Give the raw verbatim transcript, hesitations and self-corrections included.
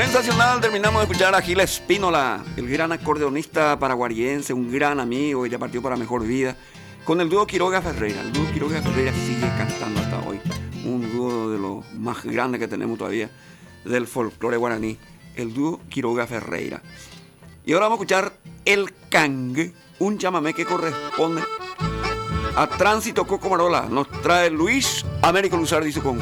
sensacional, terminamos de escuchar a Gil Espínola, el gran acordeonista paraguariense, un gran amigo y ya partió para mejor vida, con el dúo Quiroga Ferreira. El dúo Quiroga Ferreira sigue cantando hasta hoy, un dúo de los más grandes que tenemos todavía del folclore guaraní, el dúo Quiroga Ferreira. Y ahora vamos a escuchar El Cangue, un chamamé que corresponde a Tránsito Cocomarola. Nos trae Luis Américo Luzardi y su conjunto.